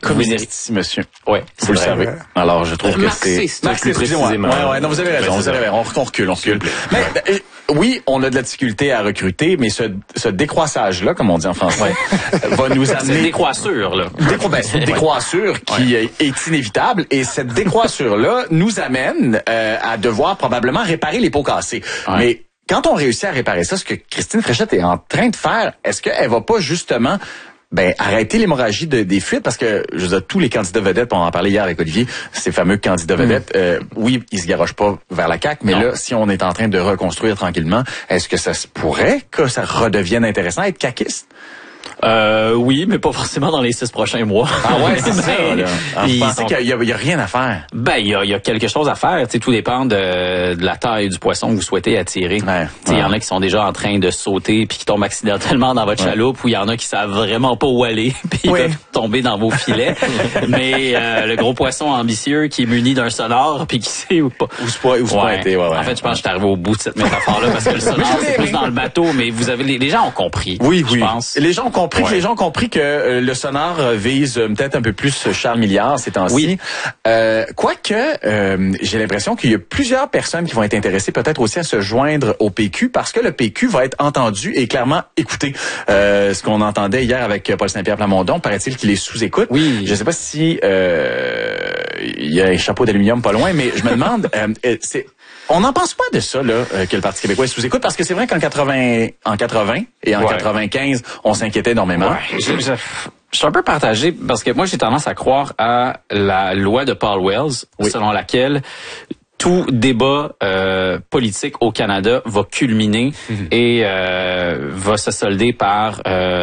communiste, monsieur. Oui, vous le savez. Alors, je trouve que c'est... Plus précisément. Ouais, non, vous avez raison. On recule. Mais, oui, on a de la difficulté à recruter, mais ce décroissage-là, comme on dit en français, va nous amener... C'est une décroissure, là. Une décroissure qui est inévitable. Et cette décroissure-là nous amène à devoir probablement réparer les pots cassés. Ouais. Mais quand on réussit à réparer ça, ce que Christine Fréchette est en train de faire, est-ce qu'elle va pas justement... arrêter l'hémorragie des fuites, parce que, je veux dire, tous les candidats vedettes, on en parlait hier avec Olivier, ces fameux candidats vedettes, oui, ils se garochent pas vers la CAQ, mais là, si on est en train de reconstruire tranquillement, est-ce que ça se pourrait que ça redevienne intéressant être caquiste? Oui, mais pas forcément dans les 6 prochains mois. Ah ouais, c'est ça, là. Vous pensez qu'il y a rien à faire? Il y a quelque chose à faire. Tu sais, tout dépend de la taille du poisson que vous souhaitez attirer. Il y en a qui sont déjà en train de sauter puis qui tombent accidentellement dans votre chaloupe, ou il y en a qui savent vraiment pas où aller puis ils peuvent tomber dans vos filets. Mais le gros poisson ambitieux qui est muni d'un sonore puis qui sait où pas. Où se pointer, En fait, je pense que je suis arrivé au bout de cette métaphore-là, parce que le sonore, c'est plus dans le bateau, mais les gens ont compris. Oui. Je pense. Les gens ont compris que le sonore vise peut-être un peu plus Charles Milliard ces temps-ci. Oui. Quoique, j'ai l'impression qu'il y a plusieurs personnes qui vont être intéressées peut-être aussi à se joindre au PQ, parce que le PQ va être entendu et clairement écouté. Ce qu'on entendait hier avec Paul Saint-Pierre Plamondon, paraît-il qu'il est sous-écoute. Oui. Je sais pas si il y a un chapeau d'aluminium pas loin, mais je me demande, on n'en pense pas de ça, là, que le Parti québécois est sous-écoute, parce que c'est vrai qu'en 80 et en 95, on s'inquiétait énormément. Ouais. Je suis un peu partagé, parce que moi, j'ai tendance à croire à la loi de Paul Wells, selon laquelle tout débat politique au Canada va culminer et va se solder par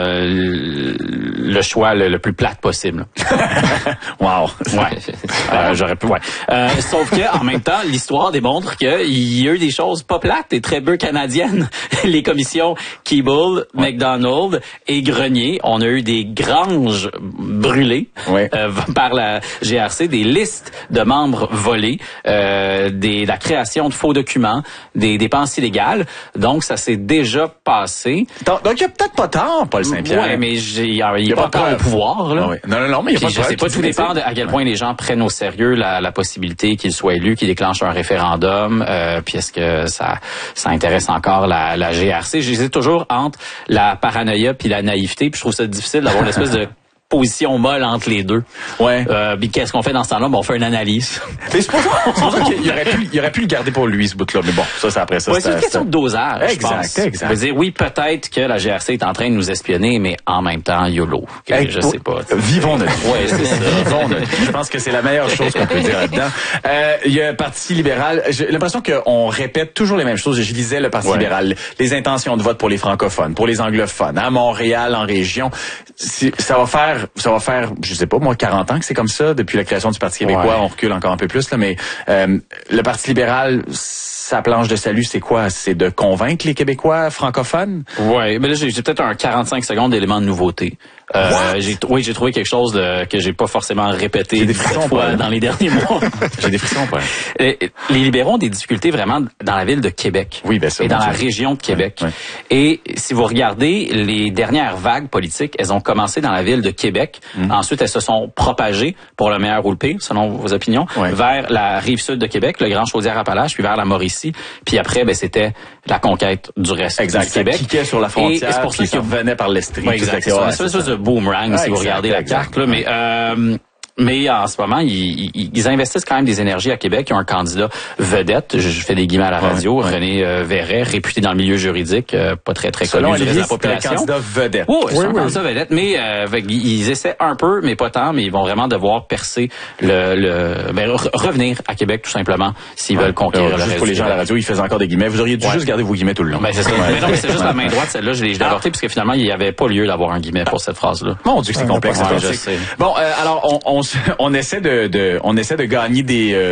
le choix le plus plate possible. Wow. J'aurais pu. Sauf que en même temps, l'histoire démontre qu'il y a eu des choses pas plates et très peu canadiennes. Les commissions Keeble, McDonald et Grenier, on a eu des granges brûlées par la GRC, des listes de membres volés. La création de faux documents, des dépenses illégales. Donc, ça s'est déjà passé. Donc, il n'y a peut-être pas tort, Paul Saint-Pierre. Oui, mais il n'y a pas peur au pouvoir, là. Non, mais il n'y a pas de je sais pas, tout dépend à quel point les gens prennent au sérieux la possibilité qu'il soit élu, qu'il déclenche un référendum, puis est-ce que ça intéresse encore la GRC. J'hésite toujours entre la paranoïa puis la naïveté, puis je trouve ça difficile d'avoir l'espèce de position molle entre les deux. Puis qu'est-ce qu'on fait dans ce temps-là? On fait une analyse. Mais c'est pour ça qu'il aurait pu le garder pour lui, ce bout-là. Mais bon, ça, c'est après ça. C'est une question de dosage, exact. Je veux dire, oui, peut-être que la GRC est en train de nous espionner, mais en même temps, YOLO. Je sais pas. Vivons notre vie. C'est ça. Vivons notre vie. Je pense que c'est la meilleure chose qu'on peut dire là-dedans. Il y a un Parti libéral. J'ai l'impression qu'on répète toujours les mêmes choses. Je lisais le Parti libéral. Les intentions de vote pour les francophones, pour les anglophones, à Montréal, en région. Ça va faire, je sais pas, moi, 40 ans que c'est comme ça, depuis la création du Parti québécois. On recule encore un peu plus, là, mais le Parti libéral, sa planche de salut, c'est quoi? C'est de convaincre les Québécois francophones? Oui, mais là, j'ai peut-être un 45 secondes d'éléments de nouveauté. J'ai trouvé quelque chose que j'ai pas forcément répété dans les derniers mois. J'ai des frissons, pas. Les libéraux ont des difficultés vraiment dans la ville de Québec. Oui, ben ça. Et dans la région de Québec. Et si vous regardez les dernières vagues politiques, elles ont commencé dans la ville de Québec. Ensuite, elles se sont propagées, pour le meilleur ou le pire, selon vos opinions, vers la rive sud de Québec, le Grand Chaudière-Appalaches, puis vers la Mauricie. Puis après, c'était la conquête du reste du Québec. Ça cliquait sur la frontière, et c'est pour ça qu'il revenait par l'Estrie. Exactement. C'est une espèce de boomerang, si vous regardez la carte, là. Mais en ce moment, ils investissent quand même des énergies à Québec. Ils ont un candidat vedette, je fais des guillemets à la radio, René Verret, réputé dans le milieu juridique, pas très connu de la population. C'est un candidat vedette. C'est un candidat vedette, mais ils essaient un peu, mais pas tant, mais ils vont vraiment devoir percer revenir à Québec tout simplement s'ils veulent conquérir le reste. Pour les gens à la radio, ils faisaient encore des guillemets. Vous auriez dû juste garder vos guillemets tout le long. C'est ça. Mais c'est juste la main droite, celle-là, je l'ai avortée parce que finalement, il n'y avait pas lieu d'avoir un guillet pour cette phrase-là. Mon Dieu, c'est complexe. Je sais. Bon, alors on essaie de gagner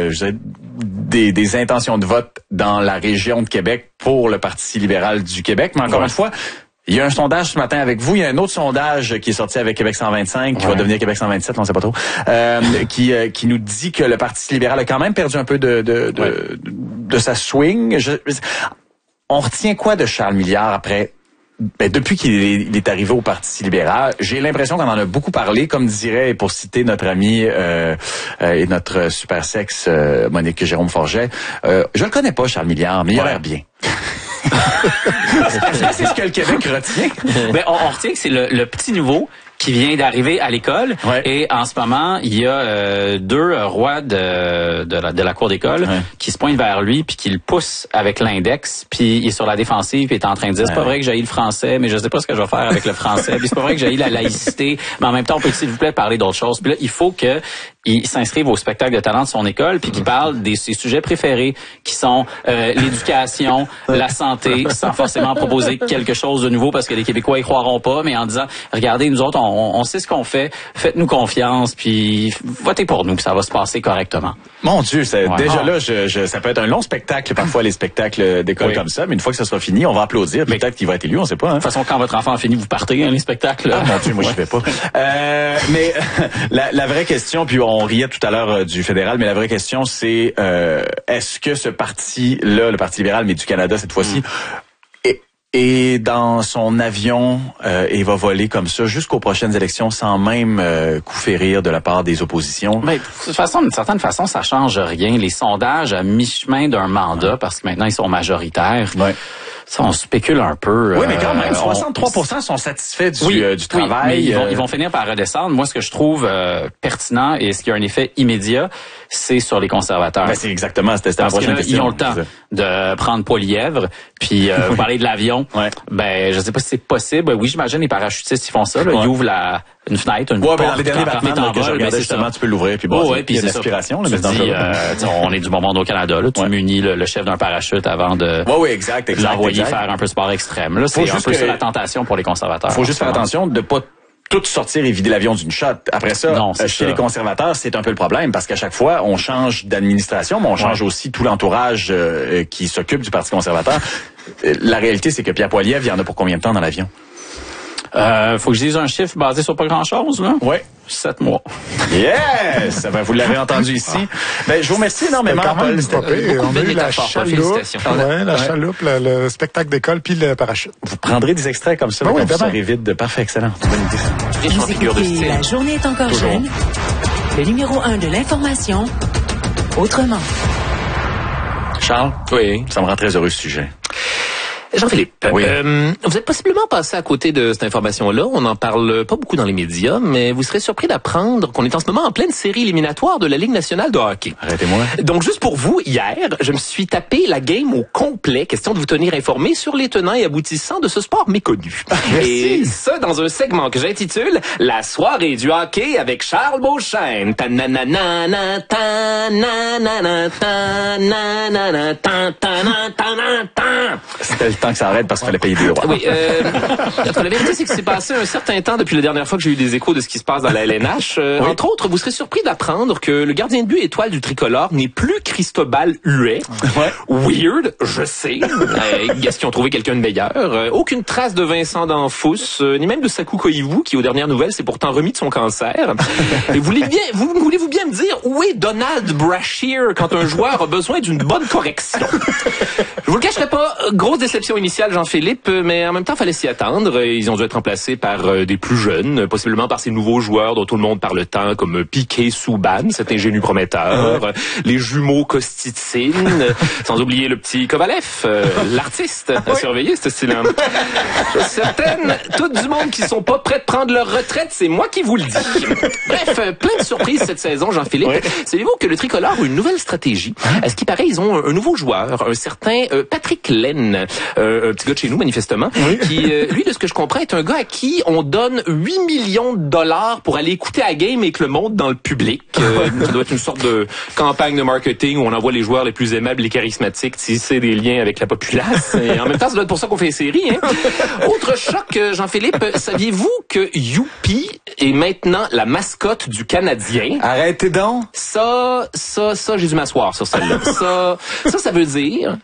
des intentions de vote dans la région de Québec pour le Parti libéral du Québec. Mais encore une fois, il y a un sondage ce matin avec vous. Il y a un autre sondage qui est sorti avec Québec 125, qui va devenir Québec 127, on ne sait pas trop, qui nous dit que le Parti libéral a quand même perdu un peu de sa swing. On retient quoi de Charles Milliard après depuis qu'il est arrivé au Parti libéral, j'ai l'impression qu'on en a beaucoup parlé, comme dirait, pour citer notre ami et notre super sexe Monique Jérôme Forget, je le connais pas, Charles Milliard, mais il a l'air bien. C'est ce que le Québec retient. Ben, on retient que c'est le petit nouveau qui vient d'arriver à l'école. Ouais. Et en ce moment, il y a deux rois de la cour d'école qui se pointent vers lui puis qui le poussent avec l'index. Puis il est sur la défensive puis il est en train de dire c'est pas vrai que j'haïs le français, mais je sais pas ce que je vais faire avec le français. Puis c'est pas vrai que j'haïs la laïcité, mais en même temps on peut s'il vous plaît parler d'autres choses. Puis là il faut que il s'inscrive au spectacle de talent de son école puis qu'il parle de ses sujets préférés qui sont l'éducation, la santé, sans forcément proposer quelque chose de nouveau parce que les Québécois y croiront pas, mais en disant regardez nous autres on sait ce qu'on fait, faites-nous confiance puis votez pour nous puis ça va se passer correctement. Mon Dieu, déjà là ça peut être un long spectacle parfois les spectacles d'école comme ça, mais une fois que ça sera fini, on va applaudir, peut-être qu'il va être élu, on sait pas. Hein? De toute façon quand votre enfant a fini, vous partez les spectacles. Là. Ah mon Dieu, moi je vais pas. Mais la vraie question, puis on riait tout à l'heure du fédéral, mais la vraie question c'est est-ce que ce parti-là, le Parti libéral, mais du Canada cette fois-ci, est dans son avion et va voler comme ça jusqu'aux prochaines élections sans même coup férir de la part des oppositions? Mais de toute façon, d'une certaine façon, ça change rien. Les sondages à mi-chemin d'un mandat, parce que maintenant ils sont majoritaires. Ouais. Ça, on spécule un peu. Oui, mais quand même, 63% sont satisfaits du travail. Oui, mais ils vont finir par redescendre. Moi, ce que je trouve pertinent et ce qui a un effet immédiat, c'est sur les conservateurs. Ben, c'est exactement, c'était la prochaine question. Ils ont le temps de prendre Poilièvre, puis vous parlez de l'avion. Ben, je sais pas si c'est possible. Oui, j'imagine les parachutistes, ils font ça. Là. Ils ouvrent une fenêtre, une porte. Dans les derniers Batman que je regardais justement, tu peux l'ouvrir, puis il y a l'aspiration. On est du bon monde au Canada. Là, tu munis le chef d'un parachute avant de l'envoyer faire un peu sport extrême. Là, c'est un peu ça la tentation pour les conservateurs. Il faut juste faire attention de pas tout sortir et vider l'avion d'une shot. Après ça, chez les conservateurs, c'est un peu le problème parce qu'à chaque fois, on change d'administration, mais on change aussi tout l'entourage qui s'occupe du Parti conservateur. La réalité, c'est que Pierre Poilievre, il y en a pour combien de temps dans l'avion? Faut que je dise un chiffre basé sur pas grand-chose, là. Oui. 7 mois. Yes! Ben, vous l'avez entendu ici. Ben, je vous remercie énormément, Paul. On a eu la chaloupe, la chaloupe, le spectacle d'école puis le parachute. Vous prendrez des extraits comme ça, vous serez vite. Parfait, excellent. Vous écoutez La journée est encore jeune. Le numéro 1 de l'information, autrement. Charles? Oui. Ça me rend très heureux ce sujet. Jean-Philippe, vous êtes possiblement passé à côté de cette information-là. On n'en parle pas beaucoup dans les médias, mais vous serez surpris d'apprendre qu'on est en ce moment en pleine série éliminatoire de la Ligue nationale de hockey. Arrêtez-moi. Donc, juste pour vous, hier, je me suis tapé la game au complet, question de vous tenir informé sur les tenants et aboutissants de ce sport méconnu. Et ça, dans un segment que j'intitule « La soirée du hockey avec Charles Beauchesne ». C'était le temps que ça arrête parce qu'il fallait payer des droits. Oui, la vérité, c'est que c'est passé un certain temps depuis la dernière fois que j'ai eu des échos de ce qui se passe dans la LNH. Entre autres, vous serez surpris d'apprendre que le gardien de but étoile du tricolore n'est plus Cristobal Huet. Weird, je sais. Est-ce qu'ils ont trouvé quelqu'un de meilleur? Aucune trace de Vincent D'Anfous, ni même de Sakou Koivu, qui aux dernières nouvelles s'est pourtant remis de son cancer. Et voulez-vous bien me dire où est Donald Brashear quand un joueur a besoin d'une bonne correction? Je vous le cacherai pas, grosse déception initiale, Jean-Philippe, mais en même temps, fallait s'y attendre. Ils ont dû être remplacés par des plus jeunes, possiblement par ces nouveaux joueurs dont tout le monde parle tant, comme Piquet Souban, cet ingénu prometteur, les jumeaux Kostitsyn, sans oublier le petit Kovalev, l'artiste à surveiller, ce style-là. Certaines, toutes du monde qui sont pas prêts de prendre leur retraite, c'est moi qui vous le dis. Bref, plein de surprises cette saison, Jean-Philippe. Savez-vous que le tricolore a une nouvelle stratégie? À ce qui paraît, ils ont un nouveau joueur, un certain Patrick Laine, un petit gars de chez nous, manifestement, qui, lui, de ce que je comprends, est un gars à qui on donne 8 millions de dollars pour aller écouter la game avec le monde dans le public. Ça doit être une sorte de campagne de marketing où on envoie les joueurs les plus aimables et charismatiques tisser des liens avec la populace. Et en même temps, ça doit être pour ça qu'on fait les séries. Hein? Autre choc, Jean-Philippe, saviez-vous que Youpi est maintenant la mascotte du Canadien? Arrêtez donc! Ça, j'ai dû m'asseoir sur celle-là. Ça veut dire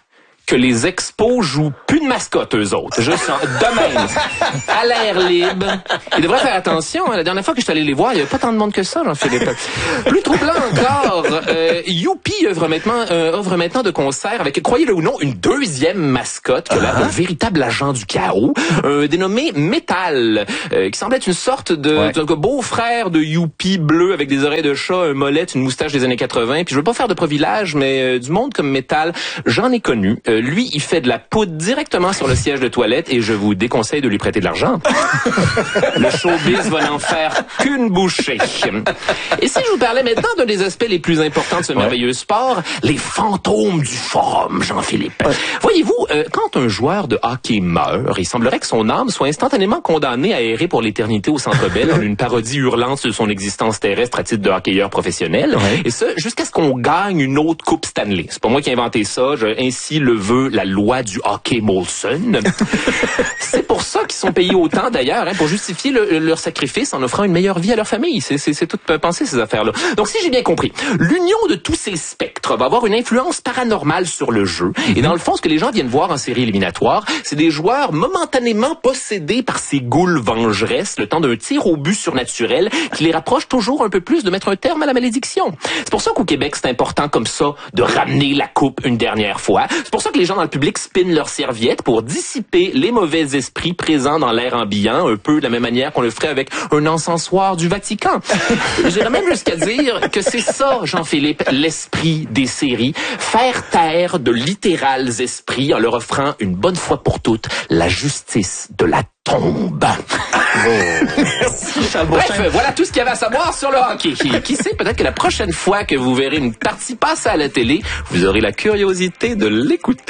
que les Expos jouent plus de mascotte, eux autres. Juste de même. À l'air libre. Ils devraient faire attention. La dernière fois que je suis allé les voir, il n'y avait pas tant de monde que ça, Jean-Philippe. Plus troublant encore, Youpi œuvre maintenant de concert avec, croyez-le ou non, une deuxième mascotte qui a l'air d'un véritable agent du chaos, dénommé Metal, qui semble être une sorte de beau-frère de Youpi bleu avec des oreilles de chat, un molette, une moustache des années 80. Puis je veux pas faire de profilage, mais du monde comme Metal, j'en ai connu. Lui, il fait de la poudre directement sur le siège de toilette et je vous déconseille de lui prêter de l'argent. Le showbiz va n'en faire qu'une bouchée. Et si je vous parlais maintenant d'un des aspects les plus importants de ce merveilleux sport, les fantômes du forum, Jean-Philippe. Voyez-vous, quand un joueur de hockey meurt, il semblerait que son âme soit instantanément condamnée à errer pour l'éternité au Centre Bell en une parodie hurlante sur son existence terrestre à titre de hockeyeur professionnel. Et ça, jusqu'à ce qu'on gagne une autre Coupe Stanley. C'est pas moi qui ai inventé ça, ainsi le veut la loi du hockey Molson. C'est pour ça qu'ils sont payés autant d'ailleurs, pour justifier leur sacrifice en offrant une meilleure vie à leur famille. C'est tout pensé, ces affaires-là. Donc si j'ai bien compris, l'union de tous ces spectres va avoir une influence paranormale sur le jeu. Et dans le fond, ce que les gens viennent voir en série éliminatoire, c'est des joueurs momentanément possédés par ces goules vengeresses, le temps d'un tir au but surnaturel qui les rapproche toujours un peu plus de mettre un terme à la malédiction. C'est pour ça qu'au Québec, c'est important comme ça de ramener la coupe une dernière fois. C'est pour ça que les gens dans le public spinnent leurs serviettes pour dissiper les mauvais esprits présents dans l'air ambiant, un peu de la même manière qu'on le ferait avec un encensoir du Vatican. J'irais même jusqu'à dire que c'est ça, Jean-Philippe, l'esprit des séries. Faire taire de littérales esprits en leur offrant une bonne fois pour toutes la justice de la tombe. Merci, Charles Bref, Beauchamp. voilà tout ce qu'il y avait à savoir sur le hockey. Qui sait, peut-être que la prochaine fois que vous verrez une partie passer à la télé, vous aurez la curiosité de l'écouter.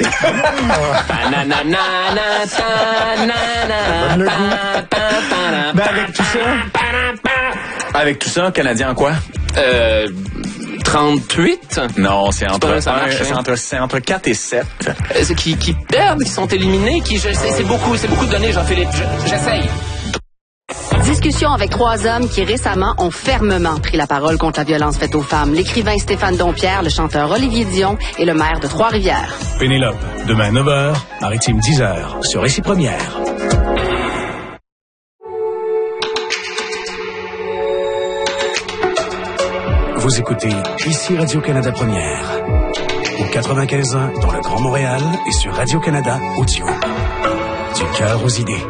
Avec tout ça, Canadien quoi? 38? Non, c'est entre 4 et 7. Qui perdent, qui sont éliminés, c'est beaucoup de données, Jean-Philippe. J'essaye. Discussion avec 3 hommes qui récemment ont fermement pris la parole contre la violence faite aux femmes. L'écrivain Stéphane Dompierre, le chanteur Olivier Dion et le maire de Trois-Rivières. Pénélope, demain 9h, Maritime 10h, sur Ici Première. Vous écoutez Ici Radio-Canada Première. Au 95.1 dans le Grand Montréal et sur Radio-Canada Audio. Du cœur aux idées.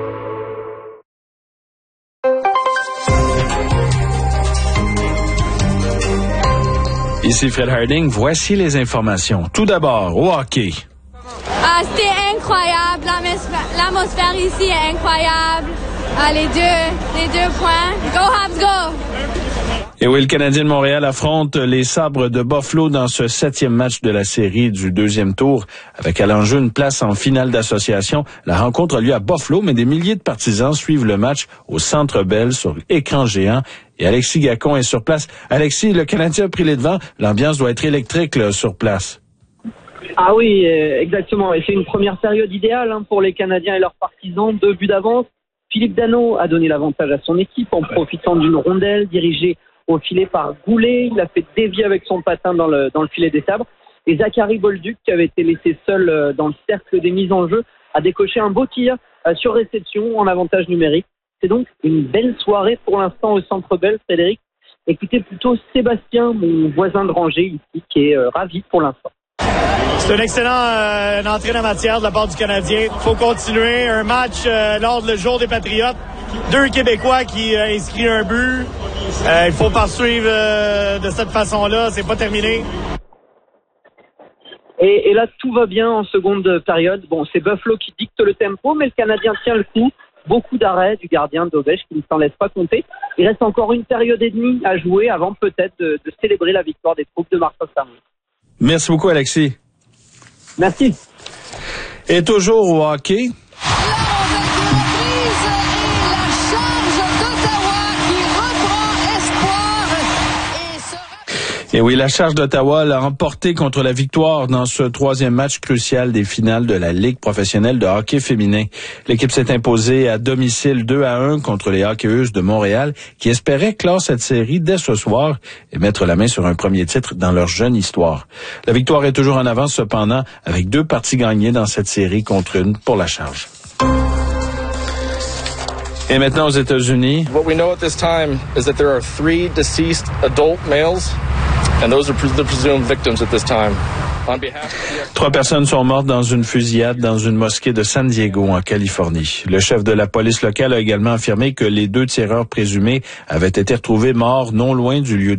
Ici Fred Harding, voici les informations. Tout d'abord, au hockey. C'était incroyable, l'atmosphère ici est incroyable. Les deux points. Go Habs, go! Et oui, le Canadien de Montréal affronte les Sabres de Buffalo dans ce 7e match de la série du 2e tour, avec à l'enjeu une place en finale d'association. La rencontre a lieu à Buffalo, mais des milliers de partisans suivent le match au Centre Bell sur écran géant. Et Alexis Gacon est sur place. Alexis, le Canadien a pris les devants. L'ambiance doit être électrique là, sur place. Ah oui, exactement. Et c'est une première période idéale pour les Canadiens et leurs partisans. 2 buts d'avance. Philippe Danault a donné l'avantage à son équipe en profitant d'une rondelle dirigée au filet par Goulet. Il a fait dévier avec son patin dans le filet des Sabres. Et Zachary Bolduc, qui avait été laissé seul dans le cercle des mises en jeu, a décoché un beau tir sur réception en avantage numérique. C'est donc une belle soirée pour l'instant au Centre Bell, Frédéric. Écoutez plutôt Sébastien, mon voisin de rangée ici, qui est ravi pour l'instant. C'est une excellente entrée en matière de la part du Canadien. Il faut continuer. Un match lors du jour des Patriotes. 2 Québécois qui inscrivent un but. Il faut poursuivre de cette façon-là. C'est pas terminé. Et là, tout va bien en seconde période. Bon, c'est Buffalo qui dicte le tempo, mais le Canadien tient le coup. Beaucoup d'arrêts du gardien d'Ovech qui ne s'en laisse pas compter. Il reste encore une période et demie à jouer avant peut-être de célébrer la victoire des troupes de Marcel Saint-Louis. Merci beaucoup, Alexis. Merci. Et toujours au hockey. Et Et oui, la Charge d'Ottawa l'a emporté contre la victoire dans ce troisième match crucial des finales de la Ligue professionnelle de hockey féminin. L'équipe s'est imposée à domicile 2-1 contre les Hockeyeuses de Montréal qui espéraient clore cette série dès ce soir et mettre la main sur un premier titre dans leur jeune histoire. La victoire est toujours en avance cependant avec 2 parties gagnées dans cette série contre une pour la Charge. Et maintenant aux États-Unis. What we know at this time is that there are 3 deceased adult males, and those are the presumed victims at this time. 3 personnes sont mortes dans une fusillade dans une mosquée de San Diego, en Californie. Le chef de la police locale a également affirmé que les 2 tireurs présumés avaient été retrouvés morts non loin du lieu